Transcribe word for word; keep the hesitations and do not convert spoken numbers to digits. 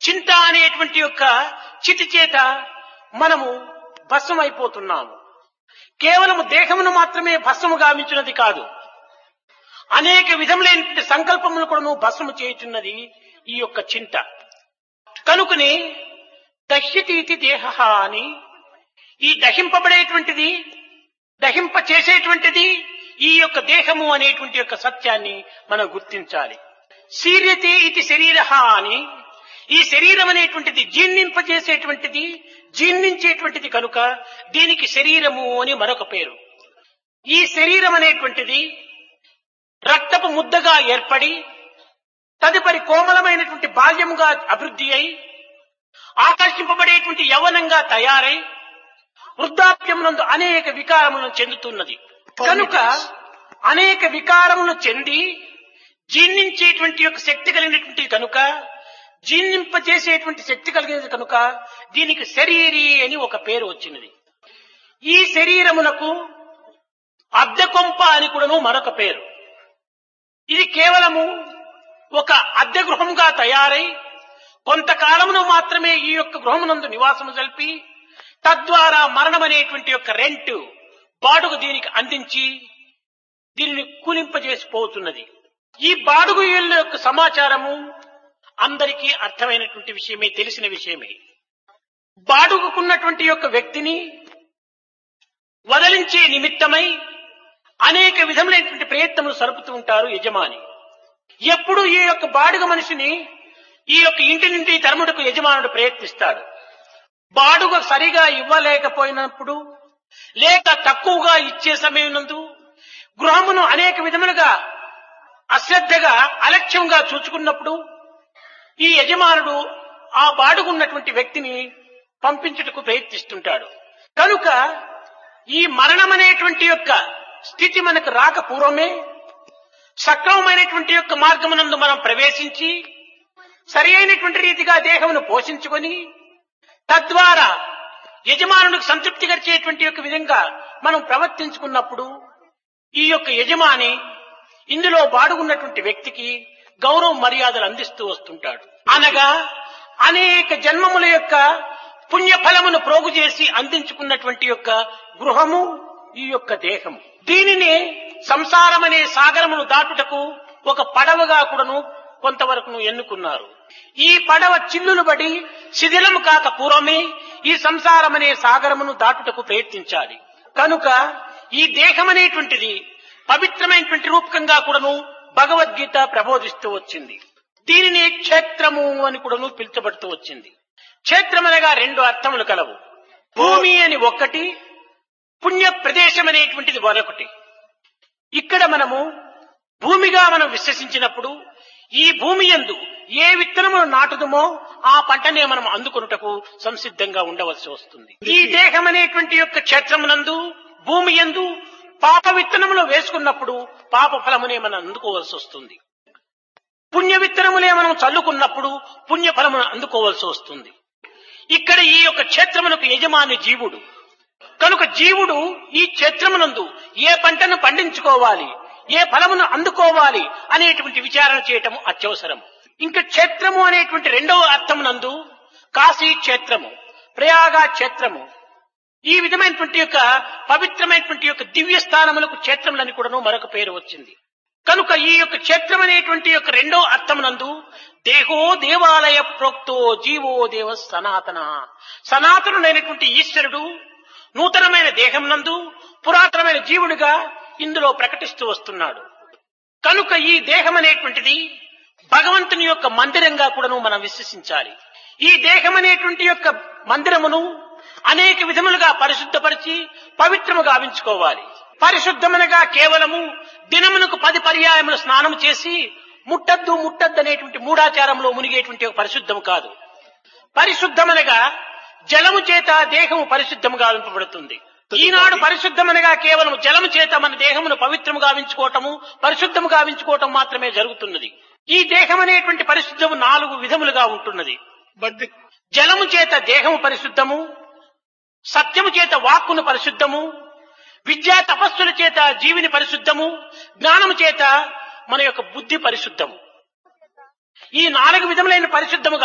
చింత అనేటువంటి యొక్క చితి చేత మనము భస్మం అయిపోతున్నాము. కేవలము దేహమును మాత్రమే భస్మము గావించినది కాదు, అనేక విధములైనటువంటి సంకల్పములు కూడా భస్మము చేయుచున్నది ఈ యొక్క చింత. కనుకనే దహ్యతీతి దేహ అని, ఈ దహింపబడేటువంటిది, దహింప చేసేటువంటిది ఈ యొక్క దేహము అనేటువంటి యొక్క సత్యాన్ని మనం గుర్తించాలి. శీర్యతే ఇది శరీర అని, ఈ శరీరం అనేటువంటిది జీర్ణింపజేసేటువంటిది, జీర్ణించేటువంటిది కనుక దీనికి శరీరము అని మరొక పేరు. ఈ శరీరం అనేటువంటిది రక్తపు ముద్దగా ఏర్పడి తదుపరి కోమలమైనటువంటి బాల్యముగా అభివృద్ధి అయి ఆకర్షింపబడేటువంటి యవ్వనంగా తయారై వృద్ధాప్యమునందు అనేక వికారములను చెందుతున్నది. కనుక అనేక వికారములను చెంది జీర్ణించేటువంటి యొక్క శక్తి కలిగినటువంటి కనుక, జీర్ణింపజేసేటువంటి శక్తి కలిగినది కనుక దీనికి శరీరి అని ఒక పేరు వచ్చినది. ఈ శరీరమునకు అద్దె కొంప అని కూడాను మరొక పేరు. ఇది కేవలము ఒక అద్దె గృహంగా తయారై కొంతకాలమును మాత్రమే ఈ యొక్క గృహమునందు నివాసము జరిపి తద్వారా మరణం అనేటువంటి యొక్క రెంట్ బాడుగు దీనికి అందించి దీనిని కూలింపజేసిపోతున్నది. ఈ బాడుగు ఇళ్ళ యొక్క సమాచారము అందరికీ అర్థమైనటువంటి విషయమే, తెలిసిన విషయమే. బాడుగుకున్నటువంటి యొక్క వ్యక్తిని వదలించే నిమిత్తమై అనేక విధములైనటువంటి ప్రయత్నములు సరుపుతూ ఉంటారు యజమాని. ఎప్పుడు ఈ యొక్క బాడుగ మనిషిని ఈ యొక్క ఇంటి నుండి తరముడుకు యజమానుడు ప్రయత్నిస్తాడు. బాడుగ సరిగా ఇవ్వలేకపోయినప్పుడు, లేక తక్కువగా ఇచ్చే సమయమునందు గృహమును అనేక విధములుగా అశ్రద్ధగా అలక్ష్యంగా చూచుకున్నప్పుడు ఈ యజమానుడు ఆ బాడుగున్నటువంటి వ్యక్తిని పంపించుటకు ప్రయత్నిస్తుంటాడు. కనుక ఈ మరణం అనేటువంటి యొక్క స్థితి మనకు రాక పూర్వమే సక్రమమైనటువంటి యొక్క మార్గమునందు మనం ప్రవేశించి సరి అయినటువంటి రీతిగా దేహమును పోషించుకొని తద్వారా యజమానుడికి సంతృప్తి కలిగేటువంటి యొక్క విధంగా మనం ప్రవర్తించుకున్నప్పుడు ఈ యొక్క యజమాని ఇందులో బాడుగున్నటువంటి వ్యక్తికి గౌరవ మర్యాదలు అందిస్తూ వస్తుంటాడు. అనగా అనేక జన్మముల యొక్క పుణ్యఫలమును ప్రోగు చేసి అందించుకున్నటువంటి యొక్క గృహము ఈ యొక్క దేహము. దీనిని సంసారం అనే సాగరమును దాటుటకు ఒక పడవగా కూడాను కొంతవరకు ఎన్నుకున్నారు. ఈ పడవ చిల్లులు పడి శిథిలము కాక పూర్వమే ఈ సంసారం అనే సాగరమును దాటుటకు ప్రయత్నించాలి. కనుక ఈ దేహం అనేటువంటిది పవిత్రమైనటువంటి రూపకంగా కూడాను భగవద్గీత ప్రబోధిస్తూ వచ్చింది. దీనిని క్షేత్రము అని కూడాను పిలుచబడుతూ వచ్చింది. క్షేత్రం అనగా రెండు అర్థములు కలవు. భూమి అని ఒక్కటి, పుణ్య ప్రదేశం అనేటువంటిది మరొకటి. ఇక్కడ మనము భూమిగా మనం విశ్వసించినప్పుడు ఈ భూమి యందు ఏ విత్తనమును నాటుదుమో ఆ పంటనే మనం అందుకొనుటకు సంసిద్ధంగా ఉండవలసి వస్తుంది. ఈ దేహం అనేటువంటి యొక్క క్షేత్రమునందు భూమి యందు పాప విత్తనములు వేసుకున్నప్పుడు పాప ఫలమునే మనం అందుకోవలసి వస్తుంది. పుణ్య విత్తనములే మనం చల్లుకున్నప్పుడు పుణ్య ఫలమును అందుకోవలసి వస్తుంది. ఇక్కడ ఈ యొక్క క్షేత్రమునకు యజమాని జీవుడు. కనుక జీవుడు ఈ క్షేత్రమునందు ఏ పంటను పండించుకోవాలి, ఏ ఫలమును అందుకోవాలి అనేటువంటి విచారణ చేయటము అత్యవసరం. ఇంకా క్షేత్రము అనేటువంటి రెండవ అర్థమునందు కాశీ క్షేత్రము, ప్రయాగ క్షేత్రము, ఈ విధమైనటువంటి యొక్క పవిత్రమైనటువంటి యొక్క దివ్య స్థానములకు క్షేత్రములని కూడాను మరొక పేరు వచ్చింది. కనుక ఈ యొక్క క్షేత్రం అనేటువంటి యొక్క రెండో అర్థమునందు దేహో దేవాలయ ప్రోక్తో జీవో దేవ సనాతన, సనాతనుడైనటువంటి ఈశ్వరుడు నూతనమైన దేహం నందు పురాతనమైన జీవుడిగా ఇందులో ప్రకటిస్తూ వస్తున్నాడు. కనుక ఈ దేహం అనేటువంటిది భగవంతుని యొక్క మందిరంగా కూడాను మనం విశ్వసించాలి. ఈ దేహం అనేటువంటి యొక్క మందిరమును అనేక విధములుగా పరిశుద్ధపరిచి పవిత్రము గావించుకోవాలి. పరిశుద్ధమనగా కేవలము దినమునకు పది పర్యాయములు స్నానం చేసి ముట్టద్దు ముట్టద్దు అనేటువంటి మూఢాచారంలో మునిగేటువంటి ఒక పరిశుద్ధము కాదు. పరిశుద్ధమనగా జలము చేత దేహము పరిశుద్ధము గావింపబడుతుంది. ఈనాడు పరిశుద్ధమనగా కేవలం జలము చేత మన దేహమును పవిత్రము గావించుకోవటము, పరిశుద్ధము గావించుకోవటం మాత్రమే జరుగుతున్నది. ఈ దేహం అనేటువంటి పరిశుద్ధము నాలుగు విధములుగా ఉంటున్నది. జలము చేత దేహము పరిశుద్ధము, సత్యము చేత వాక్కును పరిశుద్ధము, విద్యా తపస్సుల చేత జీవిని పరిశుద్ధము, జ్ఞానము చేత మన యొక్క బుద్ధి పరిశుద్ధము. ఈ నాలుగు విధములైన పరిశుద్ధము